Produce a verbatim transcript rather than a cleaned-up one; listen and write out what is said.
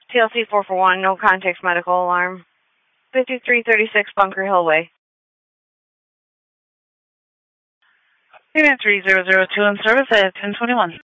T L C four four one, no context medical alarm. fifty-three thirty-six Bunker Hill Way. Unit three zero zero two in service at ten twenty-one.